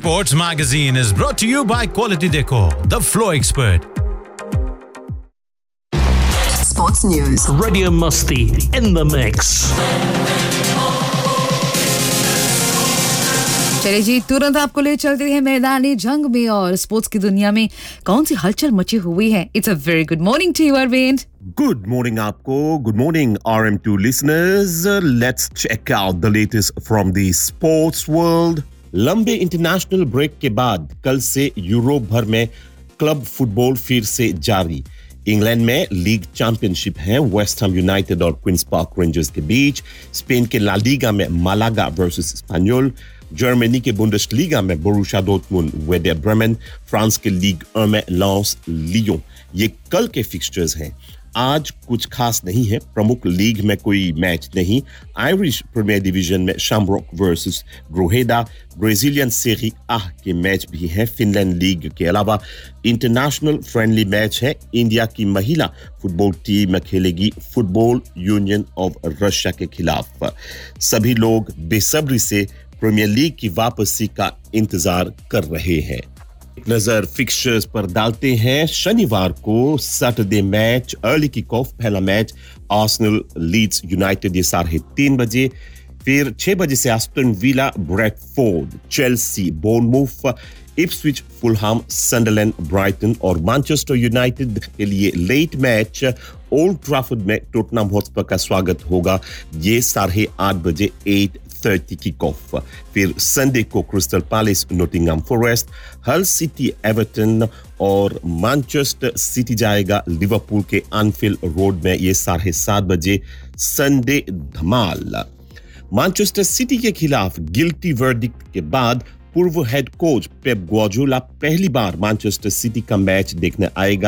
Sports Magazine is brought to you by Quality Decor, the Flow Expert. Sports News. Radio Musti in the mix. चलिए जी, तुरंत आपको ले चलते हैं मैदानी जंग में और स्पोर्ट्स की दुनिया में कौन सी हलचल मची हुई है. It's a very good morning to you Arvind. Good morning आपको. Good morning RM2 listeners. Let's check out the latest from the sports world. लंबे इंटरनेशनल ब्रेक के बाद कल से यूरोप भर में क्लब फुटबॉल फिर से जारी. इंग्लैंड में लीग चैंपियनशिप है वेस्ट हैम यूनाइटेड और क्वींस पार्क रेंजर्स के बीच. स्पेन के ला लीगा में मालागा वर्सेस स्पेनियोल. जर्मनी के बुंडेसलीगा में बोरुसिया डॉर्टमुंड वेर्डर ब्रेमेन. फ्रांस के लीग 1 में लॉन्स लियोन. ये कल के फिक्सचर्स हैं. आज कुछ खास नहीं है. प्रमुख लीग में कोई मैच नहीं. आयरिश प्रीमियर डिवीजन में शैमरॉक वर्सेस ग्रोहेडा. ब्राजीलियन सेरी आ के मैच भी है. फिनलैंड लीग के अलावा इंटरनेशनल फ्रेंडली मैच है. इंडिया की महिला फुटबॉल टीम खेलेगी फुटबॉल यूनियन ऑफ रशिया के खिलाफ. सभी लोग बेसब्री से प्रीमियर लीग की वापसी का इंतजार कर रहे हैं. नजर फिक्सचर्स पर डालते हैं. शनिवार को Saturday match early kick off. पहला मैच आर्सेनल लीड्स यूनाइटेड ये 3:30 बजे. फिर 6 बजे से Aston villa Bradford, Chelsea बोर्नमूथ, Ipswich Fulham, सनडरलैंड Brighton और मैनचेस्टर यूनाइटेड के लिए लेट मैच ओल्ड ट्रैफर्ड में टोटनहम हॉटस्पर का स्वागत होगा. ये 8:30 बजे 8:30 किक ऑफ. फिर संडे को क्रिस्टल पैलेस नॉटिंघम फॉरेस्ट, हल सिटी एवर्टन और मैनचेस्टर सिटी जाएगा लिवरपूल के एनफील्ड रोड में. ये 7:30 बजे संडे धमाल. मैनचेस्टर सिटी के खिलाफ गिल्टी वर्डिक्ट के बाद पूर्व हेड कोच पेप ग्वार्डियोला पहली बार मैनचेस्टर सिटी का मैच देखने आएगा.